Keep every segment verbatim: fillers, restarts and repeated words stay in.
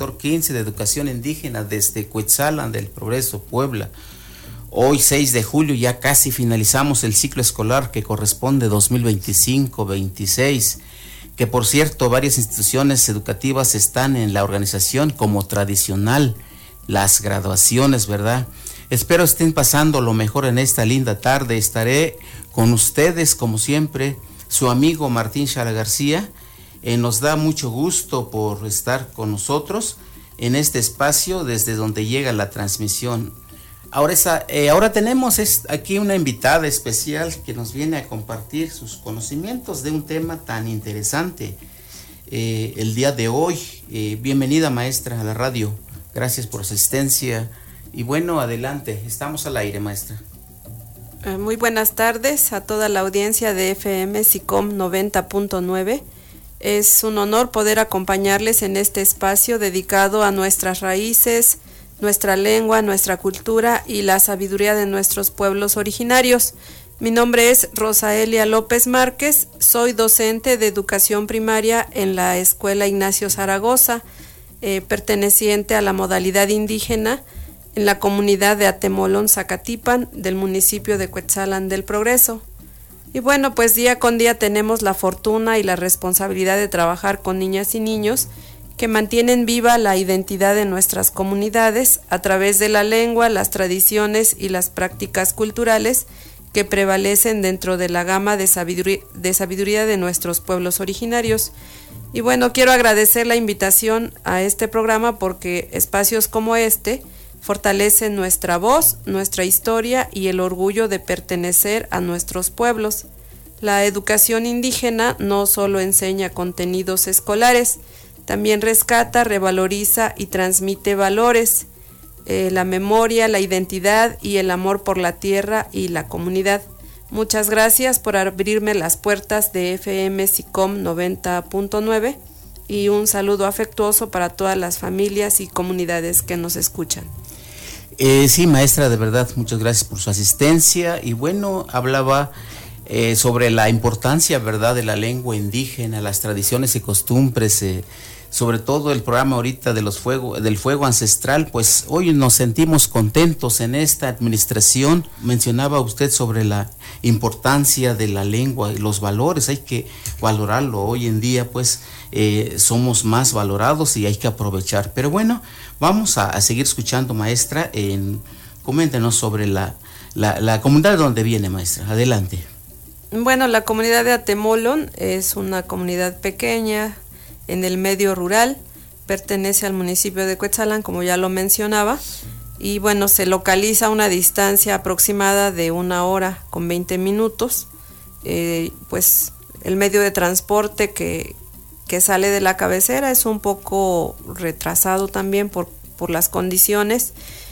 sector quince de educación indígena desde Cuetzalan del Progreso, Puebla. Hoy seis de julio ya casi finalizamos el ciclo escolar que corresponde dos mil veinticinco veintiséis, que por cierto varias instituciones educativas están en la organización como tradicional, las graduaciones, ¿verdad? Espero estén pasando lo mejor en esta linda tarde. Estaré con ustedes como siempre, su amigo Martín Chala García. Eh, nos da mucho gusto por estar con nosotros en este espacio desde donde llega la transmisión. Ahora, esa, eh, ahora tenemos es, aquí una invitada especial que nos viene a compartir sus conocimientos de un tema tan interesante eh, el día de hoy. Eh, bienvenida, maestra, a la radio. Gracias por su asistencia. Y bueno, adelante, estamos al aire, maestra. Eh, muy buenas tardes a toda la audiencia de F M SICOM noventa punto nueve. Es un honor poder acompañarles en este espacio dedicado a nuestras raíces, nuestra lengua, nuestra cultura y la sabiduría de nuestros pueblos originarios. Mi nombre es Rosaelia López Márquez, soy docente de educación primaria en la Escuela Ignacio Zaragoza, eh, perteneciente a la modalidad indígena en la comunidad de Atemolón, Zacatipan, del municipio de Cuetzalan del Progreso. Y bueno, pues día con día tenemos la fortuna y la responsabilidad de trabajar con niñas y niños que mantienen viva la identidad de nuestras comunidades a través de la lengua, las tradiciones y las prácticas culturales que prevalecen dentro de la gama de sabiduría, de sabiduría de nuestros pueblos originarios. Y bueno, quiero agradecer la invitación a este programa porque espacios como este fortalecen nuestra voz, nuestra historia y el orgullo de pertenecer a nuestros pueblos. La educación indígena no solo enseña contenidos escolares, también rescata, revaloriza y transmite valores, eh, la memoria, la identidad y el amor por la tierra y la comunidad. Muchas gracias por abrirme las puertas de F M SICOM noventa punto nueve y un saludo afectuoso para todas las familias y comunidades que nos escuchan. Eh, sí, maestra, de verdad, muchas gracias por su asistencia. Y bueno, hablaba eh, sobre la importancia, ¿verdad?, de la lengua indígena, las tradiciones y costumbres, eh, sobre todo el programa ahorita de los fuego, del fuego ancestral. Pues hoy nos sentimos contentos en esta administración. Mencionaba usted sobre la importancia de la lengua y los valores, hay que valorarlo. Hoy en día pues eh, somos más valorados y hay que aprovechar. Pero bueno, vamos a, a seguir escuchando, maestra. En, coméntenos sobre la, la, la comunidad de donde viene, maestra. Adelante. Bueno, la comunidad de Atemolón es una comunidad pequeña en el medio rural, pertenece al municipio de Cuetzalan, como ya lo mencionaba, y bueno, se localiza a una distancia aproximada de una hora con veinte minutos. Eh, pues el medio de transporte que, que sale de la cabecera es un poco retrasado también por, por las condiciones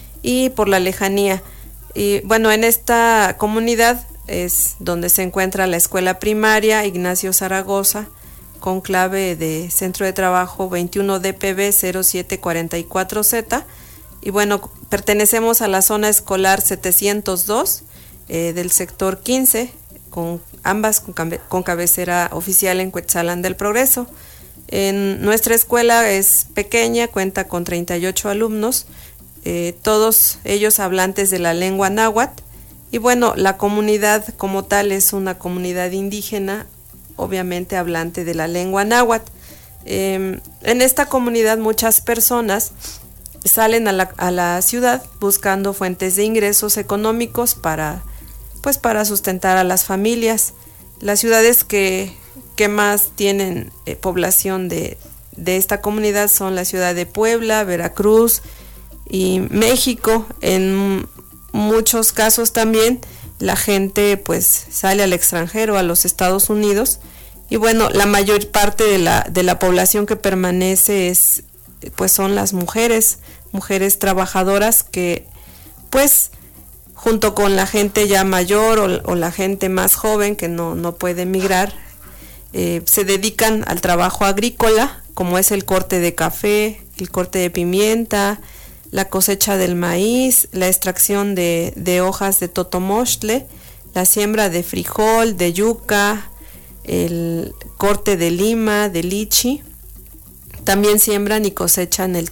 y por la lejanía. Y bueno, en esta comunidad es donde se encuentra la escuela primaria Ignacio Zaragoza, con clave de centro de trabajo veintiuno D P B cero siete cuarenta y cuatro Z, y bueno, pertenecemos a la zona escolar setecientos dos eh, del sector quince, con ambas con, con cabecera oficial en Cuetzalan del Progreso. En nuestra escuela es pequeña, cuenta con treinta y ocho alumnos, eh, todos ellos hablantes de la lengua náhuatl, y bueno, la comunidad como tal es una comunidad indígena, obviamente hablante de la lengua náhuatl. Eh, en esta comunidad muchas personas salen a la, a la ciudad buscando fuentes de ingresos económicos para, pues para sustentar a las familias. Las ciudades que, que más tienen eh, población de, de esta comunidad son la ciudad de Puebla, Veracruz y México. En muchos casos también la gente pues sale al extranjero, a los Estados Unidos, y bueno, la mayor parte de la, de la población que permanece es, pues son las mujeres, mujeres trabajadoras que pues junto con la gente ya mayor o, o la gente más joven que no, no puede emigrar, eh, se dedican al trabajo agrícola, como es el corte de café, el corte de pimienta, la cosecha del maíz, la extracción de, de hojas de totomostle, la siembra de frijol, de yuca, el corte de lima, de lichi. También siembran y cosechan el,